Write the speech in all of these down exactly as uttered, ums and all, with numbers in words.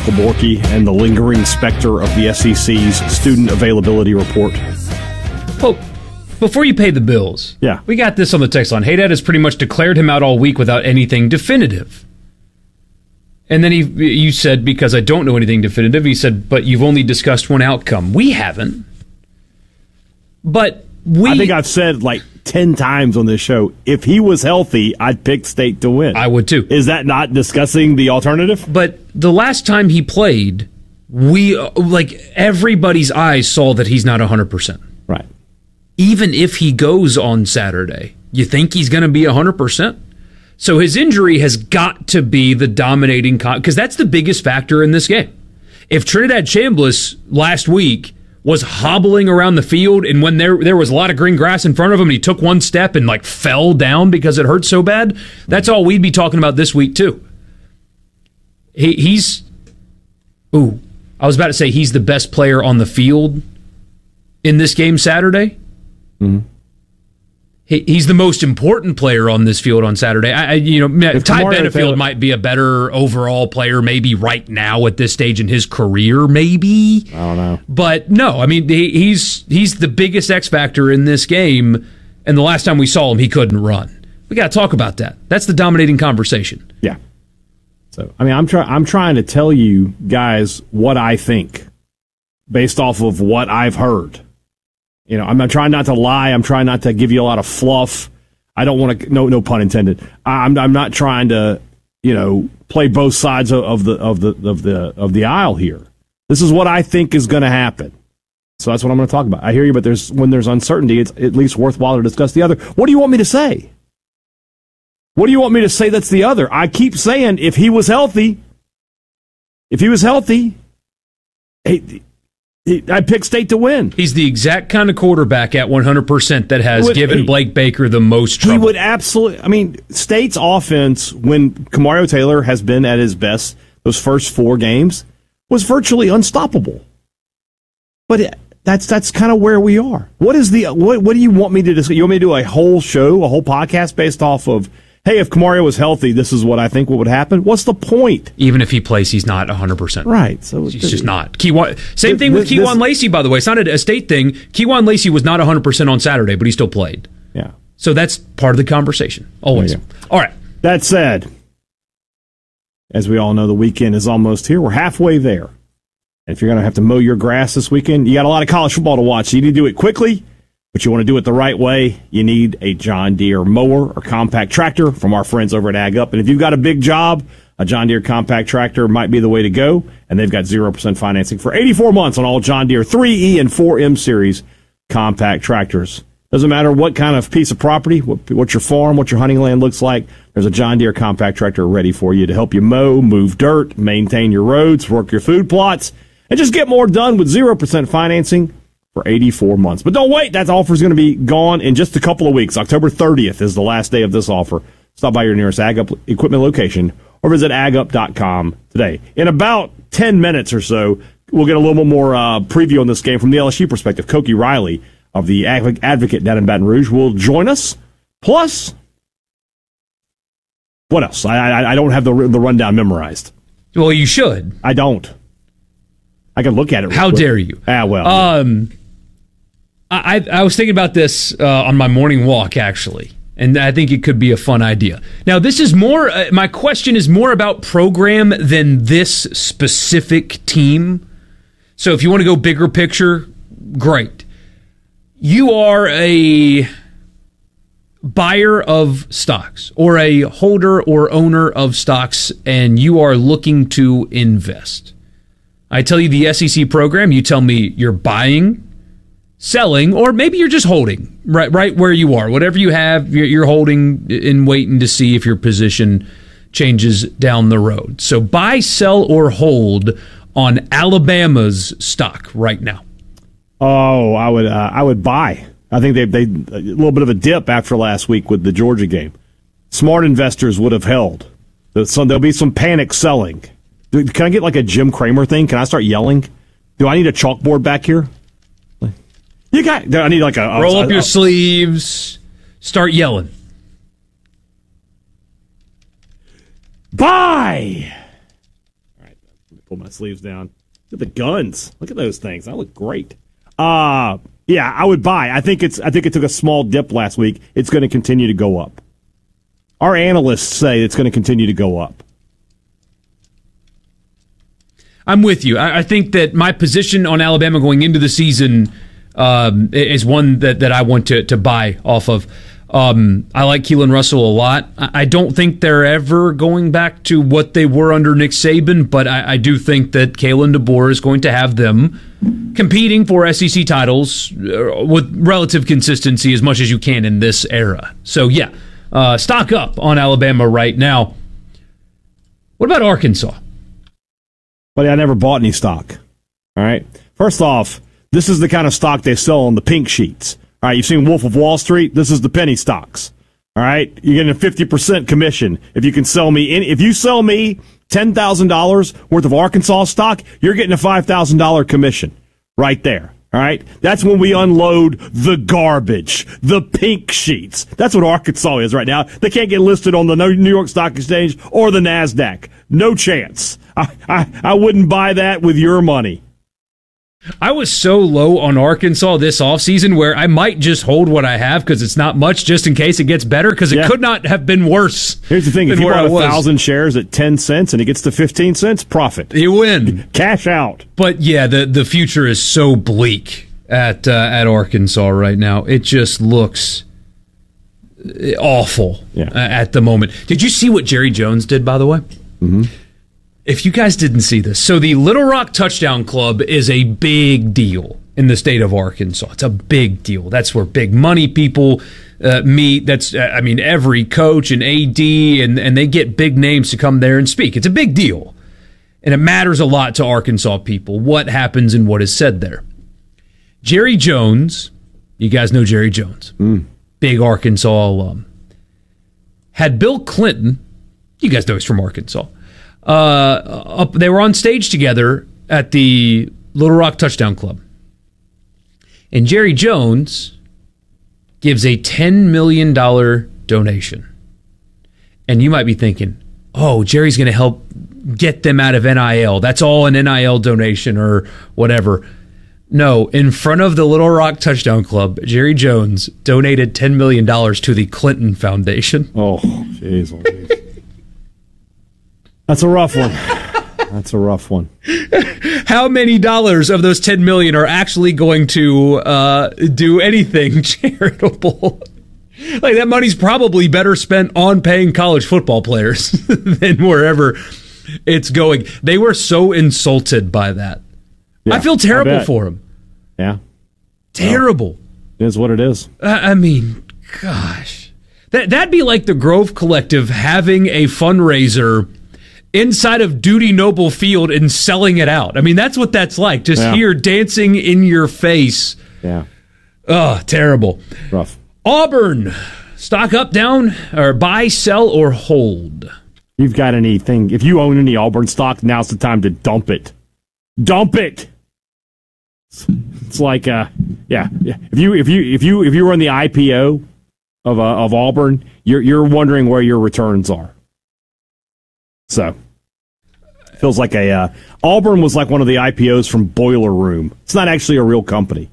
Michael Borky and the lingering specter of the S E C's student availability report? Well, before you pay the bills, yeah. we got this on the text line. Hey, Dad has pretty much declared him out all week without anything definitive. And then he, you said, because I don't know anything definitive, he said, but you've only discussed one outcome. We haven't. But we... I think I've said like ten times on this show, if he was healthy, I'd pick State to win. I would too. Is that not discussing the alternative? But the last time he played, we, like, everybody's eyes saw that he's not one hundred percent. Right. Even if he goes on Saturday, you think he's going to be one hundred percent? So his injury has got to be the dominating, because that's the biggest factor in this game. If Trinidad Chambliss last week was hobbling around the field, and when there there was a lot of green grass in front of him, and he took one step and like fell down because it hurt so bad, that's all we'd be talking about this week too. He, he's, ooh, I was about to say he's the best player on the field in this game Saturday. Mm-hmm. He's the most important player on this field on Saturday. I, you know, if Ty Benefield Taylor might be a better overall player, maybe right now at this stage in his career, maybe. I don't know, but no, I mean he, he's he's the biggest X factor in this game. And the last time we saw him, he couldn't run. We got to talk about that. That's the dominating conversation. Yeah. So I mean, I'm trying. I'm trying to tell you guys what I think based off of what I've heard. You know, I'm, I'm trying not to lie. I'm trying not to give you a lot of fluff. I don't want to. No, no pun intended. I'm, I'm not trying to, you know, play both sides of, of the of the of the of the aisle here. This is what I think is going to happen. So that's what I'm going to talk about. I hear you, but there's when there's uncertainty, it's at least worthwhile to discuss the other. What do you want me to say? What do you want me to say? That's the other. I keep saying if he was healthy, if he was healthy, hey. I'd pick State to win. He's the exact kind of quarterback at one hundred percent that has would, given he, Blake Baker the most trouble. He would absolutely. I mean, State's offense, when Kamario Taylor has been at his best, those first four games, was virtually unstoppable. But it, that's that's kind of where we are. What is the what? What do you want me to do? You want me to do a whole show, a whole podcast based off of? Hey, if Kamario was healthy, this is what I think what would happen. What's the point? Even if he plays, he's not one hundred percent. Right. So he's just not. Keywan, same thing with this, Keywan Lacey, by the way. It's not a State thing. Keywan Lacey was not one hundred percent on Saturday, but he still played. Yeah. So that's part of the conversation. Always. All right. That said, as we all know, the weekend is almost here. We're halfway there. And if you're going to have to mow your grass this weekend, you got a lot of college football to watch. So you need to do it quickly. But you want to do it the right way, you need a John Deere mower or compact tractor from our friends over at Ag Up. And if you've got a big job, a John Deere compact tractor might be the way to go. And they've got zero percent financing for eighty-four months on all John Deere three E and four M series compact tractors. Doesn't matter what kind of piece of property, what, what your farm, what your hunting land looks like, there's a John Deere compact tractor ready for you to help you mow, move dirt, maintain your roads, work your food plots, and just get more done with zero percent financing for eighty-four months. But don't wait. That offer is going to be gone in just a couple of weeks. October thirtieth is the last day of this offer. Stop by your nearest Ag Up equipment location or visit ag up dot com today. In about ten minutes or so, we'll get a little bit more uh, preview on this game from the L S U perspective. Koki Riley of the Advocate down in Baton Rouge will join us. Plus, what else? I, I, I don't have the, the rundown memorized. Well, you should. I don't. I can look at it. How quick. dare you? Ah, well. Um, I, I was thinking about this uh, on my morning walk, actually, and I think it could be a fun idea. Now, this is more, uh, my question is more about program than this specific team. So if you want to go bigger picture, great. You are a buyer of stocks or a holder or owner of stocks, and you are looking to invest. I tell you the S E C program, you tell me you're buying, selling, or maybe you're just holding right right where you are. Whatever you have, you're holding and waiting to see if your position changes down the road. So buy, sell, or hold on Alabama's stock right now. Oh, I would uh, I would buy. I think they they a little bit of a dip after last week with the Georgia game. Smart investors would have held. So there'll be some panic selling. Can I get like a Jim Cramer thing? Can I start yelling? Do I need a chalkboard back here? You got. I need like a, a roll up a, your a, sleeves. Start yelling. Buy. All right. Let me pull my sleeves down. Look at the guns. Look at those things. That look great. Uh, yeah, I would buy. I think it's. I think it took a small dip last week. It's going to continue to go up. Our analysts say it's going to continue to go up. I'm with you. I, I think that my position on Alabama going into the season um, is one that, that I want to, to buy off of. Um, I like Keelan Russell a lot. I, I don't think they're ever going back to what they were under Nick Saban, but I, I do think that Kalen DeBoer is going to have them competing for S E C titles uh, with relative consistency as much as you can in this era. So, yeah, uh, stock up on Alabama right now. What about Arkansas? Buddy, I never bought any stock. All right. First off, this is the kind of stock they sell on the pink sheets. All right, you've seen Wolf of Wall Street. This is the penny stocks. All right, you're getting a fifty percent commission if you can sell me. Any, if you sell me ten thousand dollars worth of Arkansas stock, you're getting a five thousand dollars commission right there. All right, that's when we unload the garbage, the pink sheets. That's what Arkansas is right now. They can't get listed on the New York Stock Exchange or the NASDAQ. No chance. I, I, I wouldn't buy that with your money. I was so low on Arkansas this offseason where I might just hold what I have because it's not much just in case it gets better because it yeah. could not have been worse. Here's the thing. If you bought a thousand shares at ten cents and it gets to fifteen cents, profit. You win. Cash out. But yeah, the, the future is so bleak at, uh, at Arkansas right now. It just looks awful yeah. uh, at the moment. Did you see what Jerry Jones did, by the way? Mm-hmm. If you guys didn't see this, so the Little Rock Touchdown Club is a big deal in the state of Arkansas. It's a big deal. That's where big money people uh, meet. That's, uh, I mean, every coach and A D, and, and they get big names to come there and speak. It's a big deal. And it matters a lot to Arkansas people, what happens and what is said there. Jerry Jones, you guys know Jerry Jones, mm. big Arkansas alum, had Bill Clinton, you guys know he's from Arkansas, Uh, up, they were on stage together at the Little Rock Touchdown Club. And Jerry Jones gives a ten million dollars donation. And you might be thinking, oh, Jerry's going to help get them out of N I L. That's all an N I L donation or whatever. No, in front of the Little Rock Touchdown Club, Jerry Jones donated ten million dollars to the Clinton Foundation. Oh, jeez. Oh, geez. That's a rough one. That's a rough one. How many dollars of those ten million dollars are actually going to uh, do anything charitable? Like, that money's probably better spent on paying college football players than wherever it's going. They were so insulted by that. Yeah, I feel terrible I for them. Yeah. Terrible. Well, it is what it is. Uh, I mean, gosh. That, that'd be like the Grove Collective having a fundraiser inside of Duty Noble Field and selling it out. I mean, that's what that's like. Just yeah. here dancing in your face. Yeah. Oh, terrible. Rough. Auburn. Stock up, down, or buy, sell, or hold? You've got anything. If you own any Auburn stock, now's the time to dump it. Dump it. It's like, uh, yeah. If you if you if you if you were in the I P O of uh, of Auburn, you're you're wondering where your returns are. So, feels like a uh, Auburn was like one of the I P Os from Boiler Room. It's not actually a real company.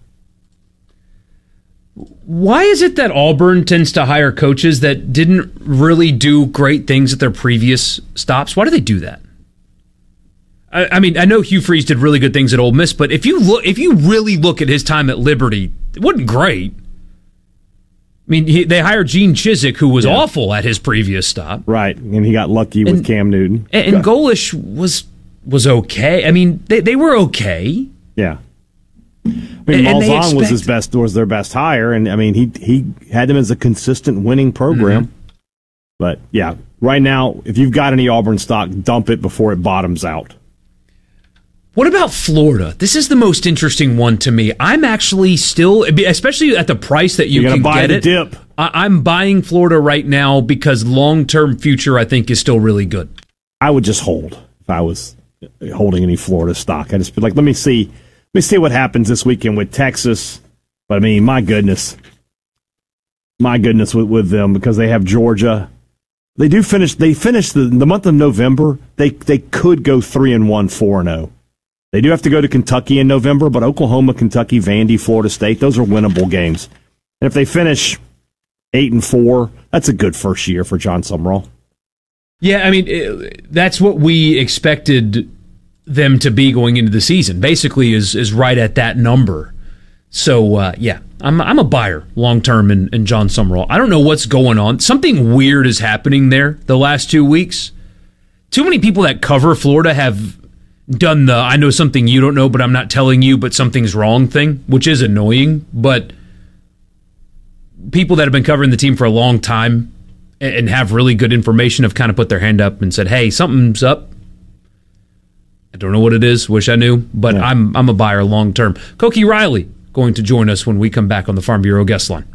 Why is it that Auburn tends to hire coaches that didn't really do great things at their previous stops? Why do they do that? I, I mean, I know Hugh Freeze did really good things at Ole Miss, but if you look, if you really look at his time at Liberty, it wasn't great. I mean, he, they hired Gene Chizik, who was yeah. awful at his previous stop. Right, and he got lucky with and, Cam Newton. And, and Golish was was okay. I mean, they they were okay. Yeah. I mean, and, Malzahn expect- was his best was their best hire, and I mean he he had them as a consistent winning program. Mm-hmm. But yeah, right now, if you've got any Auburn stock, dump it before it bottoms out. What about Florida? This is the most interesting one to me. I'm actually still, especially at the price that you You're can buy get the it. Dip. I, I'm buying Florida right now because long-term future, I think, is still really good. I would just hold if I was holding any Florida stock. I just be like, let me see, let me see what happens this weekend with Texas. But I mean, my goodness, my goodness with, with them because they have Georgia. They do finish. They finish the, the month of November. They they could go three and one, four and zero. They do have to go to Kentucky in November, but Oklahoma, Kentucky, Vandy, Florida State, those are winnable games. And if they finish eight and four, that's a good first year for John Sumrall. Yeah, I mean, it, that's what we expected them to be going into the season. Basically, is is right at that number. So uh, yeah, I'm I'm a buyer long term in, in John Sumrall. I don't know what's going on. Something weird is happening there the last two weeks. Too many people that cover Florida have done the I know something you don't know, but I'm not telling you, but something's wrong thing, which is annoying. But people that have been covering the team for a long time and have really good information have kind of put their hand up and said, hey, something's up. I don't know what it is. Wish I knew, but yeah. I'm I'm a buyer long term. Cokie Riley going to join us when we come back on the Farm Bureau guest line.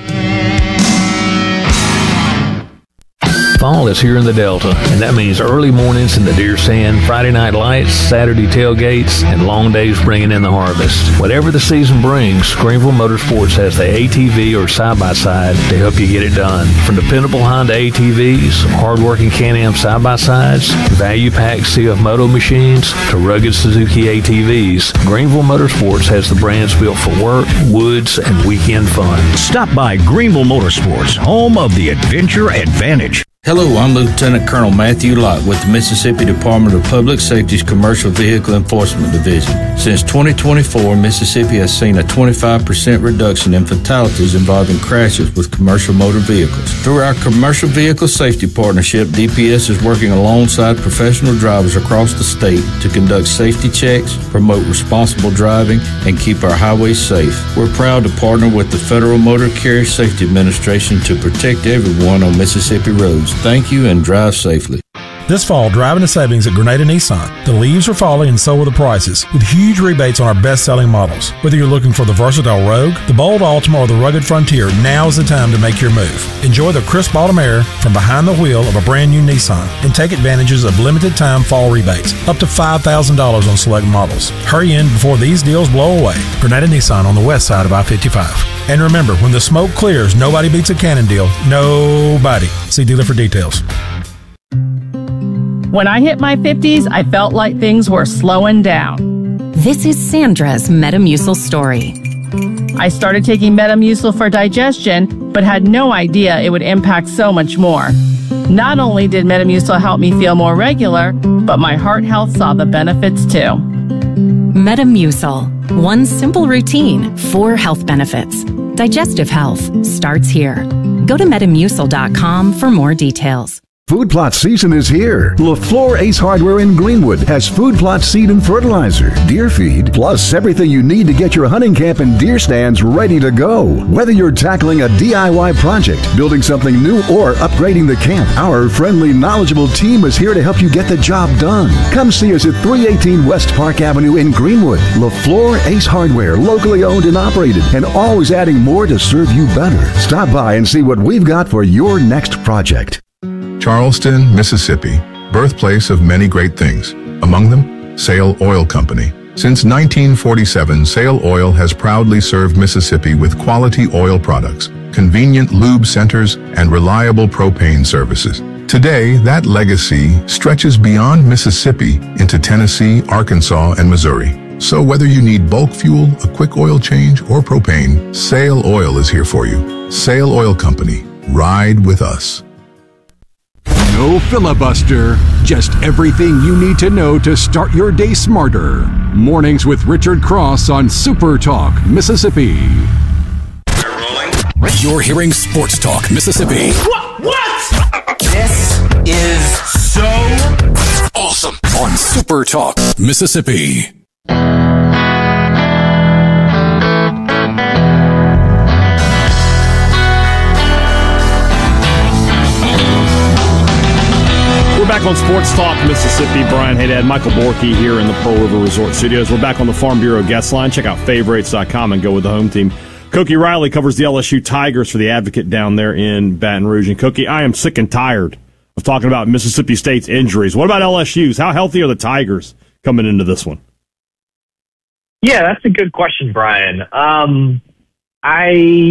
Fall is here in the Delta, and that means early mornings in the deer stand, Friday night lights, Saturday tailgates, and long days bringing in the harvest. Whatever the season brings, Greenville Motorsports has the A T V or side-by-side to help you get it done. From dependable Honda A T Vs, hard-working Can-Am side-by-sides, value-packed C F Moto machines, to rugged Suzuki A T Vs, Greenville Motorsports has the brands built for work, woods, and weekend fun. Stop by Greenville Motorsports, home of the Adventure Advantage. Hello, I'm Lieutenant Colonel Matthew Lott with the Mississippi Department of Public Safety's Commercial Vehicle Enforcement Division. Since twenty twenty-four, Mississippi has seen a twenty-five percent reduction in fatalities involving crashes with commercial motor vehicles. Through our Commercial Vehicle Safety Partnership, D P S is working alongside professional drivers across the state to conduct safety checks, promote responsible driving, and keep our highways safe. We're proud to partner with the Federal Motor Carrier Safety Administration to protect everyone on Mississippi roads. Thank you and drive safely. This fall, driving to savings at Grenada Nissan. The leaves are falling and so are the prices, with huge rebates on our best-selling models. Whether you're looking for the versatile Rogue, the bold Altima, or the rugged Frontier, now is the time to make your move. Enjoy the crisp autumn air from behind the wheel of a brand new Nissan and take advantages of limited-time fall rebates, up to five thousand dollars on select models. Hurry in before these deals blow away. Grenada Nissan on the west side of I fifty-five. And remember, when the smoke clears, nobody beats a Cannon deal. Nobody. See dealer for details. When I hit my fifties, I felt like things were slowing down. This is Sandra's Metamucil story. I started taking Metamucil for digestion, but had no idea it would impact so much more. Not only did Metamucil help me feel more regular, but my heart health saw the benefits too. Metamucil. One simple routine, four health benefits. Digestive health starts here. Go to metamucil dot com for more details. Food plot season is here. LaFleur Ace Hardware in Greenwood has food plot seed and fertilizer, deer feed, plus everything you need to get your hunting camp and deer stands ready to go. Whether you're tackling a D I Y project, building something new, or upgrading the camp, our friendly, knowledgeable team is here to help you get the job done. Come see us at three eighteen West Park Avenue in Greenwood. LaFleur Ace Hardware, locally owned and operated, and always adding more to serve you better. Stop by and see what we've got for your next project. Charleston, Mississippi, birthplace of many great things. Among them, Sail Oil Company. Since nineteen forty-seven, Sail Oil has proudly served Mississippi with quality oil products, convenient lube centers, and reliable propane services. Today, that legacy stretches beyond Mississippi into Tennessee, Arkansas, and Missouri. So whether you need bulk fuel, a quick oil change, or propane, Sail Oil is here for you. Sail Oil Company. Ride with us. No filibuster, just everything you need to know to start your day smarter. Mornings with Richard Cross on Super Talk, Mississippi. You're hearing Sports Talk, Mississippi. What? What? This is so awesome on Super Talk, Mississippi. We're back on Sports Talk Mississippi. Brian Haydad, Michael Borky here in the Pearl River Resort Studios. We're back on the Farm Bureau guest line. Check out favorites dot com and go with the home team. Cokie Riley covers the L S U Tigers for the Advocate down there in Baton Rouge. And Cokie, I am sick and tired of talking about Mississippi State's injuries. What about L S U's? How healthy are the Tigers coming into this one? Yeah, that's a good question, Brian. Um, I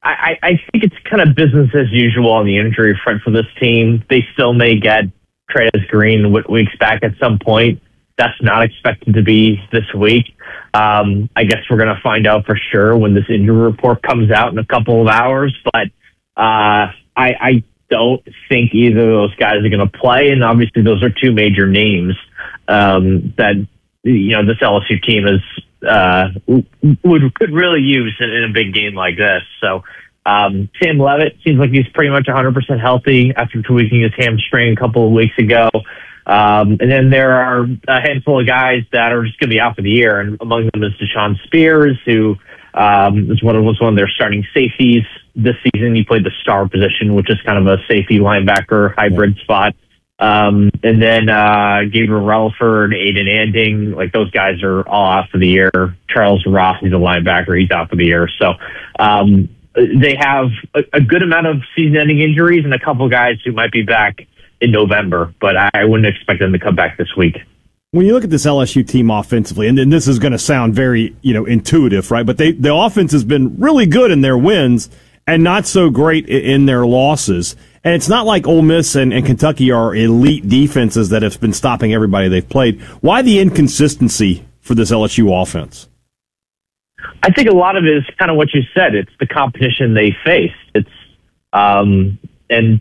I, I think it's kind of business as usual on the injury front for this team. They still may get Treyas Green weeks back at some point. That's not expected to be this week. Um, I guess we're going to find out for sure when this injury report comes out in a couple of hours. But uh, I, I don't think either of those guys are going to play. And obviously those are two major names um, that, you know, this L S U team is uh, would could really use in, in a big game like this. So um, Sam Levitt seems like he's pretty much one hundred percent healthy after tweaking his hamstring a couple of weeks ago. Um, and then there are a handful of guys that are just going to be out for the year, and among them is Deshaun Spears, who um, is one of, was one of their starting safeties this season. He played the star position, which is kind of a safety linebacker hybrid yeah. spot. Um, and then uh, Gabriel Relaford, Aiden Anding, like those guys are all out for the year. Charles Ross, he's a linebacker, he's out for the year. So um, they have a, a good amount of season-ending injuries and a couple of guys who might be back in November, but I wouldn't expect them to come back this week. When you look at this L S U team offensively, and, and this is going to sound very, you know, intuitive, right? But they the offense has been really good in their wins and not so great in their losses. And it's not like Ole Miss and, and Kentucky are elite defenses that have been stopping everybody they've played. Why the inconsistency for this L S U offense? I think a lot of it is kind of what you said. It's the competition they faced. It's um, and